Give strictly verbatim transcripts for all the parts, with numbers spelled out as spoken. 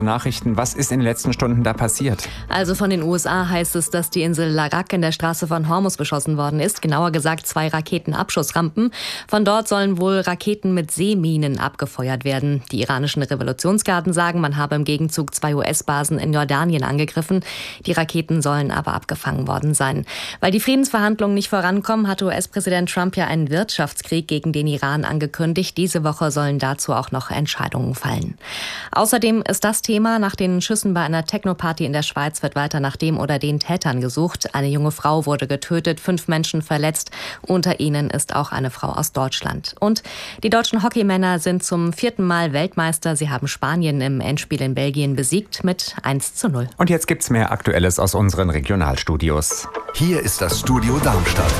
Nachrichten, was ist in den letzten Stunden da passiert? Also von den U S A heißt es, dass die Insel Larak in der Straße von Hormuz beschossen worden ist. Genauer gesagt zwei Raketenabschussrampen. Von dort sollen wohl Raketen mit Seeminen abgefeuert werden. Die iranischen Revolutionsgarden sagen, man habe im Gegenzug zwei U S-Basen in Jordanien angegriffen. Die Raketen sollen aber abgefangen worden sein. Weil die Friedensverhandlungen nicht vorankommen, hatte U S-Präsident Trump ja einen Wirtschaftskrieg gegen den Iran angekündigt. Diese Woche sollen dazu auch noch Entscheidungen fallen. Außerdem ist das Thema Thema. Nach den Schüssen bei einer Techno-Party in der Schweiz wird weiter nach dem oder den Tätern gesucht. Eine junge Frau wurde getötet, fünf Menschen verletzt. Unter ihnen ist auch eine Frau aus Deutschland. Und die deutschen Hockeymänner sind zum vierten Mal Weltmeister. Sie haben Spanien im Endspiel in Belgien besiegt mit eins zu null. Und jetzt gibt's mehr Aktuelles aus unseren Regionalstudios. Hier ist das Studio Darmstadt.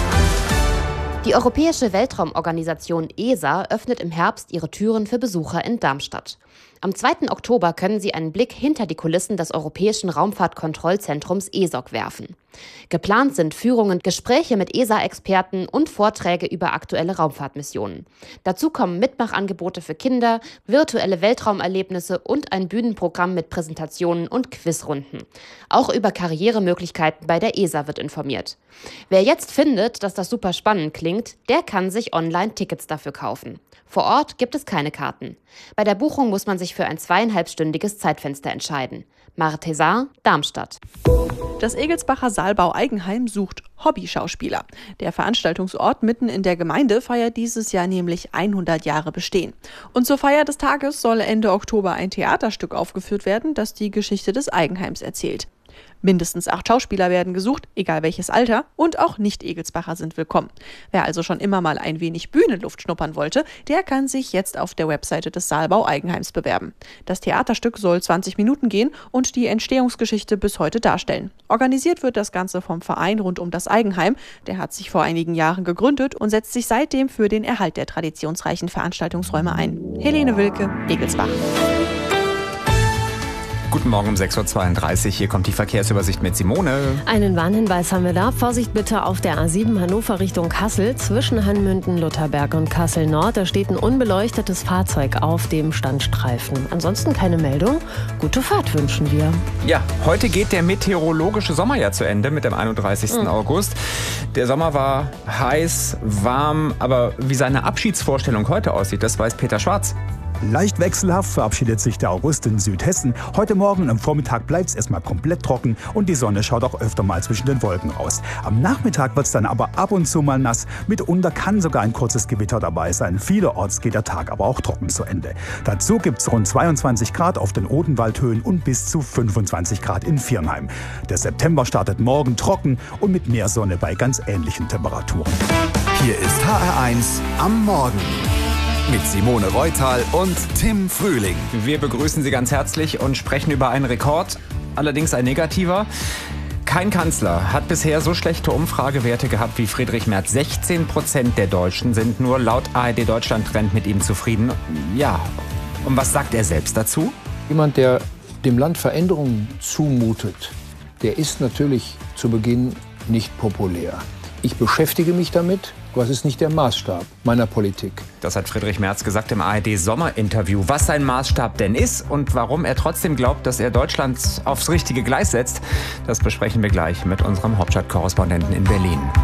Die Europäische Weltraumorganisation E S A öffnet im Herbst ihre Türen für Besucher in Darmstadt. Am zweiten Oktober können Sie einen Blick hinter die Kulissen des Europäischen Raumfahrtkontrollzentrums E S O C werfen. Geplant sind Führungen, Gespräche mit E S A-Experten und Vorträge über aktuelle Raumfahrtmissionen. Dazu kommen Mitmachangebote für Kinder, virtuelle Weltraumerlebnisse und ein Bühnenprogramm mit Präsentationen und Quizrunden. Auch über Karrieremöglichkeiten bei der E S A wird informiert. Wer jetzt findet, dass das super spannend klingt, der kann sich online Tickets dafür kaufen. Vor Ort gibt es keine Karten. Bei der Buchung muss man sich für ein zweieinhalbstündiges Zeitfenster entscheiden. Martesar, Darmstadt. Das Egelsbacher Saalbau Eigenheim sucht Hobbyschauspieler. Der Veranstaltungsort mitten in der Gemeinde feiert dieses Jahr nämlich hundert Jahre Bestehen. Und zur Feier des Tages soll Ende Oktober ein Theaterstück aufgeführt werden, das die Geschichte des Eigenheims erzählt. Mindestens acht Schauspieler werden gesucht, egal welches Alter, und auch Nicht-Egelsbacher sind willkommen. Wer also schon immer mal ein wenig Bühnenluft schnuppern wollte, der kann sich jetzt auf der Webseite des Saalbau Eigenheims bewerben. Das Theaterstück soll zwanzig Minuten gehen und die Entstehungsgeschichte bis heute darstellen. Organisiert wird das Ganze vom Verein rund um das Eigenheim. Der hat sich vor einigen Jahren gegründet und setzt sich seitdem für den Erhalt der traditionsreichen Veranstaltungsräume ein. Helene Wilke, Egelsbach. Guten Morgen um sechs Uhr zweiunddreißig. Hier kommt die Verkehrsübersicht mit Simone. Einen Warnhinweis haben wir da. Vorsicht bitte auf der A sieben Hannover Richtung Kassel. Zwischen Hanmünden, Lutherberg und Kassel Nord. Da steht ein unbeleuctetes Fahrzeug auf dem Standstreifen. Ansonsten keine Meldung. Gute Fahrt wünschen wir. Ja, heute geht der meteorologische Sommer ja zu Ende mit dem einunddreißigsten August. Der Sommer war heiß, warm, aber wie seine Abschiedsvorstellung heute aussieht, das weiß Peter Schwarz. Leicht wechselhaft verabschiedet sich der August in Südhessen. Heute Morgen und am Vormittag bleibt es erstmal komplett trocken und die Sonne schaut auch öfter mal zwischen den Wolken raus. Am Nachmittag wird es dann aber ab und zu mal nass. Mitunter kann sogar ein kurzes Gewitter dabei sein. Vielerorts geht der Tag aber auch trocken zu Ende. Dazu gibt es rund zweiundzwanzig Grad auf den Odenwaldhöhen und bis zu fünfundzwanzig Grad in Viernheim. Der September startet morgen trocken und mit mehr Sonne bei ganz ähnlichen Temperaturen. Hier ist H R eins am Morgen. Mit Simone Reutal und Tim Frühling. Wir begrüßen Sie ganz herzlich und sprechen über einen Rekord, allerdings ein negativer. Kein Kanzler hat bisher so schlechte Umfragewerte gehabt wie Friedrich Merz. sechzehn Prozent der Deutschen sind nur laut A R D Deutschland Trend mit ihm zufrieden. Ja, und was sagt er selbst dazu? Jemand, der dem Land Veränderungen zumutet, der ist natürlich zu Beginn nicht populär. Ich beschäftige mich damit, aber es ist nicht der Maßstab meiner Politik. Das hat Friedrich Merz gesagt im A R D-Sommerinterview. Was sein Maßstab denn ist und warum er trotzdem glaubt, dass er Deutschland aufs richtige Gleis setzt, das besprechen wir gleich mit unserem Hauptstadtkorrespondenten in Berlin.